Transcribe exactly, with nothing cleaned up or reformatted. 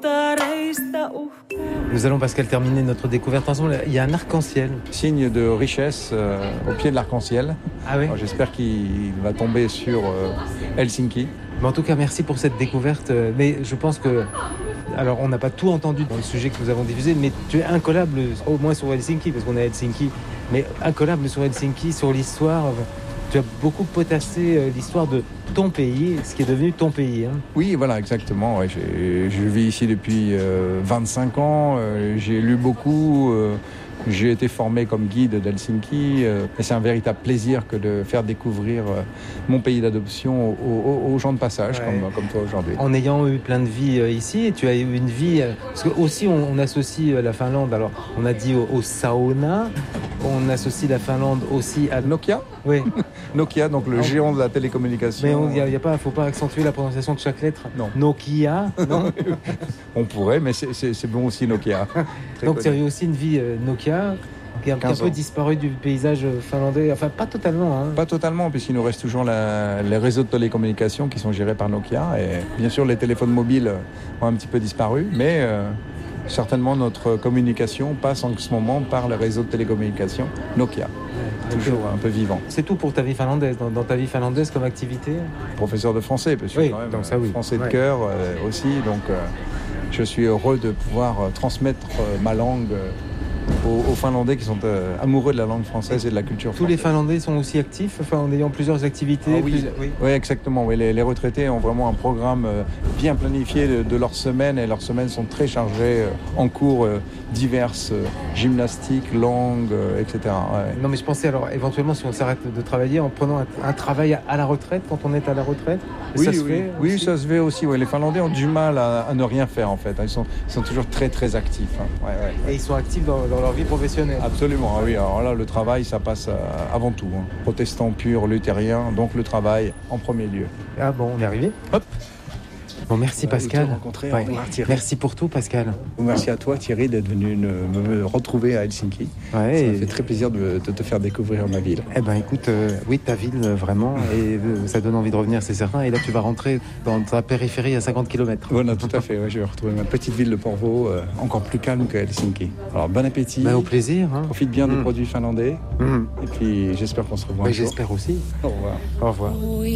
Nous allons, Pascal, terminer notre découverte ensemble. Il y a un arc-en-ciel. Signe de richesse euh, au pied de l'arc-en-ciel. Ah oui. Alors, j'espère qu'il va tomber sur euh, Helsinki. Mais en tout cas, merci pour cette découverte. Mais je pense que... Alors, on n'a pas tout entendu dans le sujet que nous avons diffusé, mais tu es incollable, au moins sur Helsinki, parce qu'on est à Helsinki, mais incollable sur Helsinki, sur l'histoire. Tu as beaucoup potassé l'histoire de ton pays, ce qui est devenu ton pays. Hein. Oui, voilà, exactement. Ouais, j'ai, je vis ici depuis euh, vingt-cinq ans. Euh, j'ai lu beaucoup. Euh, j'ai été formé comme guide d'Helsinki. Euh, et c'est un véritable plaisir que de faire découvrir euh, mon pays d'adoption aux, aux, aux gens de passage, ouais. comme, comme toi aujourd'hui. En ayant eu plein de vie euh, ici, et tu as eu une vie... Euh, parce que aussi, on, on associe la Finlande, alors on a dit au, au sauna, on associe la Finlande aussi à... Nokia. Oui. Nokia, donc le géant de la télécommunication. Mais il ne faut pas accentuer la prononciation de chaque lettre. Non. Nokia, non. On pourrait, mais c'est, c'est, c'est bon aussi Nokia. Donc tu as eu aussi une vie euh, Nokia qui est un, un peu disparu du paysage finlandais. Enfin, pas totalement. Hein. Pas totalement, puisqu'il nous reste toujours la, les réseaux de télécommunications qui sont gérés par Nokia. Et bien sûr, les téléphones mobiles ont un petit peu disparu, mais... Euh, certainement, notre communication passe en ce moment par le réseau de télécommunications Nokia. Ouais, toujours un peu vivant. C'est tout pour ta vie finlandaise. Dans, dans ta vie finlandaise comme activité ? Professeur de français, parce que oui, quand même, donc ça, oui. français de ouais. cœur euh, aussi. Donc, euh, je suis heureux de pouvoir euh, transmettre euh, ma langue euh, aux, aux Finlandais qui sont euh, amoureux de la langue française et de la culture française. Tous les Finlandais sont aussi actifs, enfin, en ayant plusieurs activités. Ah, oui. Plusieurs... oui, oui, exactement. Oui, les, les retraités ont vraiment un programme euh, bien planifié de, de leur semaine, et leurs semaines sont très chargées euh, en cours euh, diverses, euh, gymnastique, langue, euh, et cetera. Ouais. Non, mais je pensais alors éventuellement si on s'arrête de travailler en prenant un, un travail à, à la retraite quand on est à la retraite. Oui, ça se oui, fait oui, aussi. ça se fait aussi. Ouais. Les Finlandais ont du mal à, à ne rien faire en fait. Ils sont, ils sont toujours très très actifs. Hein. Ouais, ouais, ouais. Et ils sont actifs dans, dans leur vie professionnelle. Absolument, ah oui. Alors là, le travail, ça passe euh, avant tout. Hein. Protestant pur, luthérien, donc le travail en premier lieu. Ah bon, on est arrivé. Hop. Bon, merci ouais, Pascal. Ouais. Ouais. Merci pour tout, Pascal. Merci à toi, Thierry, d'être venu me retrouver à Helsinki. Ouais, ça et... me fait très plaisir de, de te faire découvrir ma ville. Eh ben, écoute, euh, oui, ta ville, euh, vraiment, et euh, ça donne envie de revenir, c'est certain. Et là, tu vas rentrer dans ta périphérie à cinquante kilomètres. Voilà, tout à fait. Ouais, je vais retrouver ma petite ville de Porvoo, euh, encore plus calme que Helsinki. Alors, bon appétit. Ben, au plaisir. Hein. Profite bien mmh. des produits finlandais. Mmh. Et puis, j'espère qu'on se revoit ben, un jour. J'espère aussi. Au revoir. Au revoir.